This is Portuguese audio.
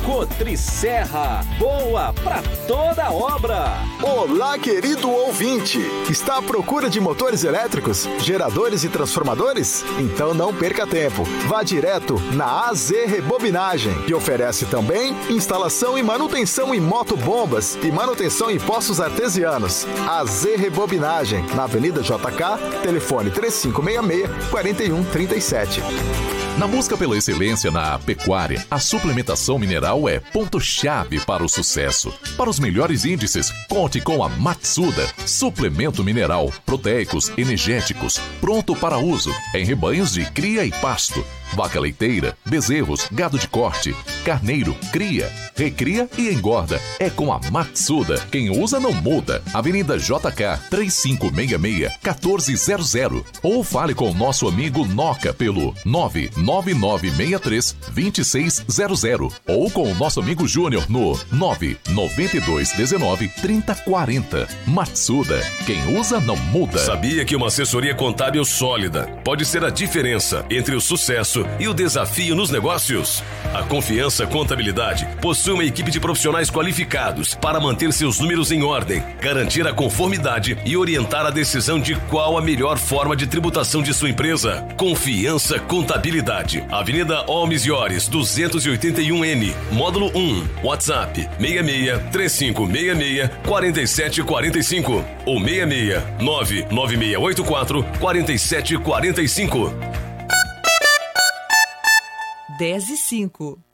Cotricerra, boa pra toda obra. Olá, querido ouvinte! Está à procura de motores elétricos, geradores e transformadores? Então não perca tempo. Vá direto na AZ Rebobinagem, que oferece também instalação e manutenção em motobombas e manutenção em poços artesianos. AZ Rebobinagem, na Avenida JK, telefone 3566-4137. Na busca pela excelência na pecuária, a suplementação mineral é ponto-chave para o sucesso. Para os melhores índices, conte com a Matsuda. Suplemento mineral, proteicos, energéticos, pronto para uso em rebanhos de cria e pasto. Vaca leiteira, bezerros, gado de corte, carneiro, cria, recria e engorda. É com a Matsuda. Quem usa não muda. Avenida JK 3566-1400. Ou fale com o nosso amigo Noca pelo 99963-2600. Ou com o nosso amigo Júnior no 99219-3040. Matsuda. Quem usa não muda. Sabia que uma assessoria contábil sólida pode ser a diferença entre o sucesso e o desafio nos negócios? A Confiança Contabilidade possui uma equipe de profissionais qualificados para manter seus números em ordem, garantir a conformidade e orientar a decisão de qual a melhor forma de tributação de sua empresa. Confiança Contabilidade, Avenida Holmes Iores, 281N, Módulo 1, WhatsApp 66-3566-4745 ou 66-99684-4745. 10:05.